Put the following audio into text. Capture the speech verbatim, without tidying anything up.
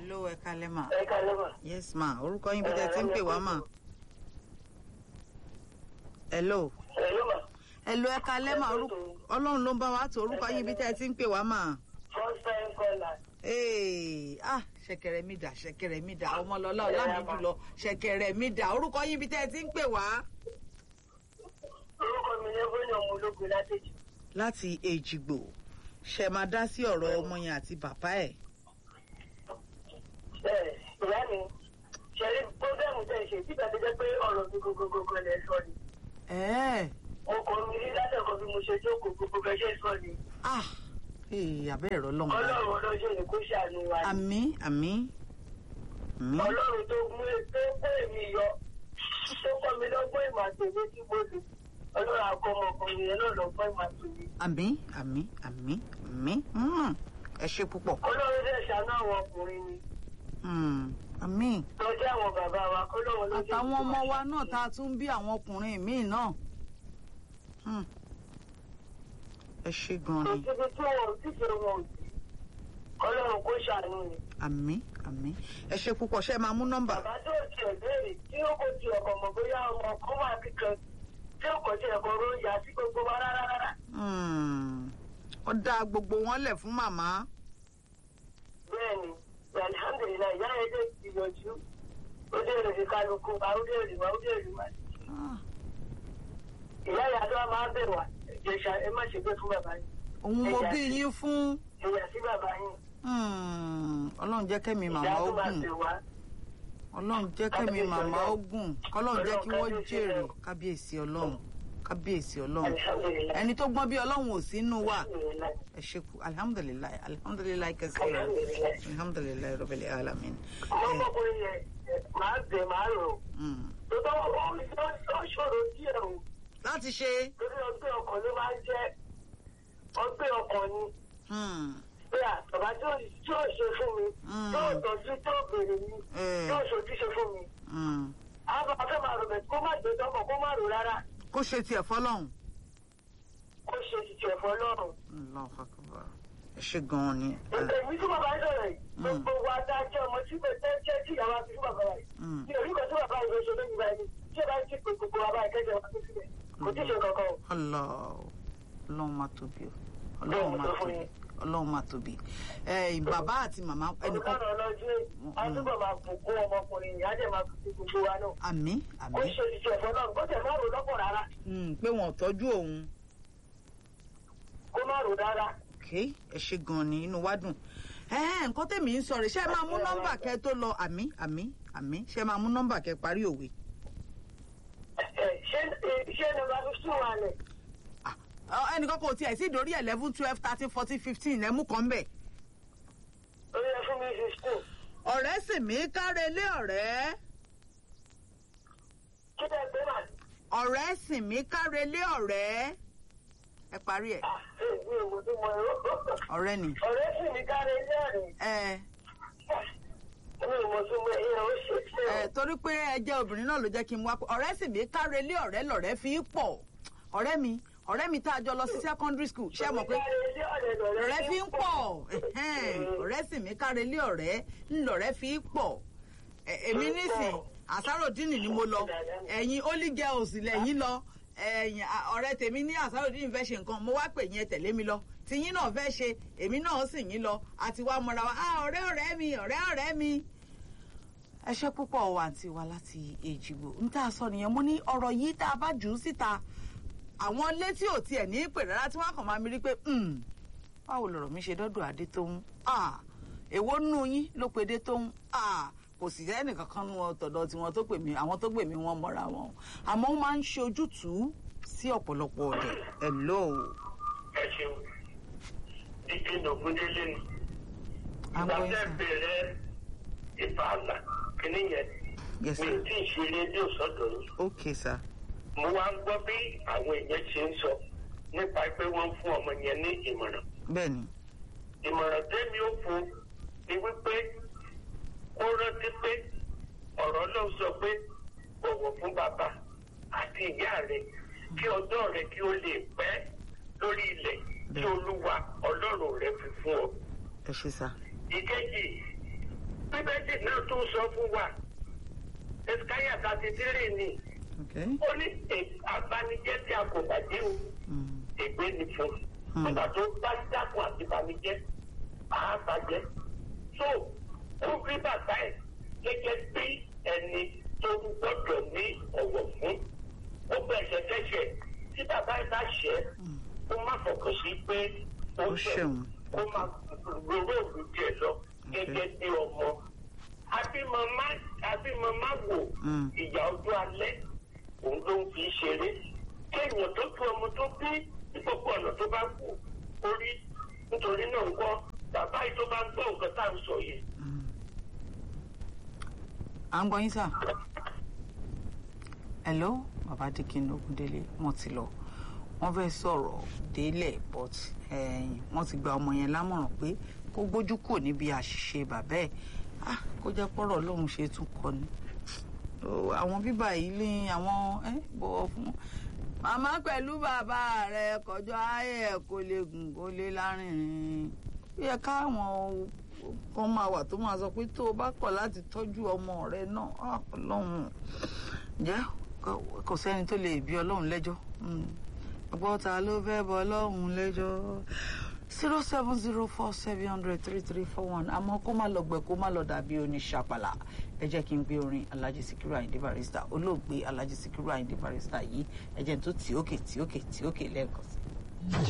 Hello, ẹ kálẹ́ mà. Ẹ kálẹ́ mà. Yes ma, orúkọ yín bí tẹ́ ti ń pè wá mà. Hello. Hello mà. Hello, ẹ kálẹ́ mà, Ọlọ́run ló ń bá wa tó orúkọ yín bí tẹ́ ti ń pè wá mà. First time caller. Ee, ah, ṣẹ̀kẹ̀rẹ̀ mi dà, ṣẹ̀kẹ̀rẹ̀ mi dà, ọmọlọ́lá ọlámi jùlọ, ṣẹ̀kẹ̀rẹ̀ mi dà, orúkọ yín bí tẹ́ ti ń pè wá. Orúkọ mi ní Bóyá ọmọ ológun láti Èjìgbò. Láti Èjìgbò, ṣe máa dá sí ọ̀rọ̀ ọmọ yẹn àti bàbá ẹ̀. Bẹ́ẹ̀ ìyá mi, ṣe rí prógrámù tẹ̀ ṣe tí ìgbàdé jẹ́ pé ọ̀rọ̀ mi gbogbogbò lẹ̀ sọ ni. Ẹ̀ẹ́. Mo kọ́ mi rí látẹ̀kọ́ bí mo ṣe jókòó gbogbo bẹ́ẹ̀ ṣe sọ ni. Ah, ee, abẹ́ ẹ̀rọ lọ́wọ́. Ọlọ́run ọlọ́ṣẹ́ ni kó ṣàánú wa. Àmín, àmín. Ọlọ́run tó mú tó kó èmi yọ tó kọ́ mi lọ́gbọ́n ìmọ̀ àtòwé tí mo lò. Ọlọ́run akọ́mọkùnrin yẹn náà lọ́gbọ́n ìmọ̀ àtòwé. Àmín, àmín, àmín, àmín. Ẹ ṣé púpọ̀. Ọlọ́run dẹ̀ ṣàánú àwọn ọkùnrin ni. Àmín. Lọ́jọ́ àwọn bàbá wa kọ́lọ́run ló jẹ́ àtàwọn ọmọ wa náà tá a tún bí àwọn ọkùnrin míì náà. Ẹ ṣé gan ni. Ibi tí wọn ò tíṣe wọn ò sí. Ọlọ́run kó ṣàánú ni. Àmín, àmín. Ẹ ṣé púpọ̀, ṣé ẹ máa mú nọ́mbà. Bàbá tó tiẹ̀ béèrè tí ó kò tiẹ̀ kọ̀ mọ̀ bóyá ọmọ kan wà kíkan tí ó kò tiẹ̀ kọ̀ ló yà sí gbogbo wa rárá rárá. Ó dá gbogbo wọn lẹ̀ fún màmá. Bẹ́ẹ̀ni, alhamdulilayi, ìyá yẹn dé ìyànjú. Ó dé èrè kálukú, àwùjọ èrè wa, àwùjọ èrè wa. Ìyá yà tó máa ń bẹ̀rù wa, ìjẹ̀ṣà ẹ má ṣe gbé fún bàbá yín. Òun mo bí yín fún. Ìyà sí bàbá yín. Ọlọ́run jẹ́ kẹ́mi màmá ó gùn. Ọlọ́run jẹ́ kẹ́mi màmá ó gùn. Ọlọ́run jẹ́ kí wọ́n jèrè. Kábíyèsí Ọlọ́run. Kábíyèsí Ọlọ́run. Ẹni tó gbọ́n bí Ọlọ́run ò sí inú wa. Ẹ ṣé kú. Alhamdulilayi. Alhamdulilayi kẹsàn-án. Alhamdulilayi rabbil alamin. Ọmọkùnrin yẹn máa bẹ̀ máa rò. Tó bá wọn ó ṣòro díẹ̀ o. Láti ṣe. Torí ọgbẹ́ ọkàn ló máa ń jẹ́ ọgbẹ́ ọkàn ni. Pé àtọ̀bá tí ó ṣe fún mi, yóò tọ́jú tó bèrè mi, yóò ṣojúṣe fún mi. Àwọn afẹ́ máa rò bẹ̀ kó má gbé tọkàn kó má rò rárá. Kó ṣe tiẹ̀ fọlọ́run. Kó ṣe tiẹ̀ fọlọ́run. Allahu Akbar. Ẹ ṣé gan-an ni. Èmi tí bàbá yìí sọ̀rọ̀ yìí, gbogbo wa dá jẹ́ ọmọ tí kò tẹ́ jẹ́ tí ìyàwó àti fún bàbá yìí. Ní orí kan tí bàbá yìí ló ṣe lóyún báyìí, tí ó bá ń tí gbogbo wa báyìí kẹ́jọ wa tó sílẹ̀, kò tí ì ṣe kankan o. Ọlọ́run máa tóbi o. Ọlọ́run máa tóbi. Ọlọ́run máa tóbi. Bàbá àti màmá ẹnìkan. Ọlọ́run ọlọ́jọ́ àdúgbò máa bùkún ọmọkùnrin ìyá dẹ̀ máa bùkún gbogbo wa náà. Àmín, àmín. Ó ṣe ìṣẹ̀ ẹ̀fọ́ náà, kó tẹ̀ má rò lọ́pọ̀ rárá. Pé wọn ò tọ́jú òun. Kó má rò rárá. Ẹ ṣé gan-an ni, inú wa dùn. Nǹkan tèmi ń sọ rẹ̀, ṣé ẹ máa mú nọ́mbà kẹ́ tó lọ? Àmín, àmín, àmín. Ṣé ẹ máa mú nọ́mbà kẹ́ parí òwe? Ṣé nọ́mbà fifteen wà lẹ̀? Ẹnìkan kò tiẹ̀ sí ìdórí eleven twelve thirteen fourteen fifteen ẹ mú kan bẹ̀. Ó yẹ fún mi fifteen. Ọ̀rẹ́ sì mí káre lé ọ̀rẹ́. Kí lẹ gbé mà? Ọ̀rẹ́ sì mí káre lé ọ̀rẹ́. Ẹ parí ẹ̀. Mi ò mọ̀ tó mọ ẹ̀rọ. Ọ̀rẹ́ ni. Ọ̀rẹ́ sì mí káre lé ọ̀rẹ́. Ẹ. Mi ò mọ̀ tó mọ ẹ̀rọ ó ṣe ṣe. Ẹ torí pé ẹ jẹ́ obìnrin náà ló jẹ́ kí n wá pé ọ̀rẹ́ sì mí káre lé ọ̀rẹ́ lọ̀rẹ́ fi pọ̀. Ọ̀rẹ́ mi ọ̀rẹ́ mi tá a jọ lọ sí secondary school ṣé mọ̀ pé ọ̀rẹ́ fi ń pọ̀ ọ̀rẹ́ sì mí káre lé ọ̀rẹ́ ńlọ̀rẹ́ fi pọ̀ èmi nísìn àsáròdínì ni mo lọ ẹ̀yin holy girls lẹ́yìn lọ ẹ̀yin ọ̀rẹ́ tèmi ní àsáròdínì fẹ́ ṣe nǹkan mo wá pè yín ẹ tẹ̀lé mi lọ tiyín náà fẹ́ ṣe èmi náà sì yín lọ àti wá mọ́ra wa ọ̀rẹ́ ọ̀rẹ́ mi ọ̀rẹ́ ọ̀rẹ́ mi. ẹ ṣé púpọ̀ wà àǹtí wa láti Èjìgbò ń tà sọ nìyẹn mo ní ọ̀rọ̀ yìí tá a bá jù ú síta àwọn létí ò tiẹ̀ ní pè rárá tí wọ́n kàn máa mi rí pé báwo lọ̀rọ̀ mi ṣe dọ́dọ̀ Adétóun èwo nù yín ló pe Adétóun kò sì sẹ́ni kankan nu tọ̀dọ̀ tiwọn tó pè mí àwọn tó pè mí wọ́n mọ́ra wọn àmọ́ wọ́n máa ń ṣe ojútùú sí ọ̀pọ̀lọpọ̀ ọ̀dẹ̀ hello. Ẹ ṣeun dídí Ògúndélé ni ìgbà tẹ́ bẹ̀rẹ̀ ìfàlà kìíní yẹn mi ò tí ì ṣe rédíò sọ́dọ̀ yìí. Okay sir. Mo wá ń gbọ́ bí àwọn èèyàn ṣe ń sọ nípa pé wọ́n ń fún ọmọ yẹn ní ìmọ̀ràn. Bẹ́ẹ̀ni. Ìmọ̀ràn tẹ́mi ó fún ni wípé kó rántí pé ọ̀rọ̀ náà sọ pé bọ̀wọ̀ fún bàbá àti ìyá rẹ̀ kí ọjọ́ rẹ̀ kí ó lè pẹ́ lórí ilẹ̀ tí Olúwa Ọlọ́run rẹ̀ fi fún ọ. Ẹ ṣé sá. Ìkejì bíbélì náà tún sọ fún wa ẹsikáyà thirty three ni ó ní abanijẹ́ tí a kò bàjẹ́ o ègbé ni fún nígbà tó bá dákun àti ìbànújẹ́ àá bàjẹ́ so ó rí bàbá ẹ̀ gẹ́gẹ́ bí ẹni tó gbọ́dọ̀ ní ọ̀wọ̀ fún ó bẹ̀ṣẹ̀ kẹ́ṣẹ̀ tí bàbá ẹ̀ bá ṣẹ̀ ó má fọkàn sí pé ó ṣẹ̀ ó má gbogbo òru díẹ̀ lọ gẹ́gẹ́ bí ọmọ abímọ̀má wò ìyá ọjọ́ alẹ́ òun ló ń fi ṣeré kéèyàn tó tu ọmọ tó bí ní gbogbo ọ̀nà tó bá kú orí nítorí náà ń gbọ́ bàbá yìí tó bá ń gbọ́ nǹkan tá à ń sọ yìí. à ń gbọ́ yín sà. hello bàbá Dikin Ogundele wọ́n ti lọ wọ́n fẹ́ sọ̀rọ̀ délẹ̀ but wọ́n ti gba ọmọ yẹn lámọ̀ràn pé kó gbójú kò níbi àṣìṣe bàbá ẹ̀ kó jẹ́ pọ̀rọ̀ lóun ṣe tún kọ ni àwọn bíbá yìí ní àwọn bọ̀wọ̀ fún màmá pẹ̀lú bàbá rẹ̀ kọjọ́ ayé ẹ̀ kò lè gùn kó lè lárinrin bí ẹ káwọn kan máa wà tó máa sọ pé tó o bá kọ̀ láti tọ́jú ọmọ rẹ náà ọlọ́run jẹ́ kò sẹ́ni tó lè bí ọlọ́run lẹ́jọ́ ọgbọ́n ta ló fẹ́ bọ́ ọlọ́run lẹ́jọ́ zero seven zero four seven hundred three three four one àmọ́ kó má lọ gbẹ kó má lọ dàbí oníṣàpàlà ẹ jẹ́ kí n gbé orin Alhaji Sikiru Ayinde Barrister olóògbé Alhaji Sikiru Ayinde Barrister yìí ẹ jẹ́ n tó tì ókè tì ókè tì ókè lẹ́ẹ̀kan sí.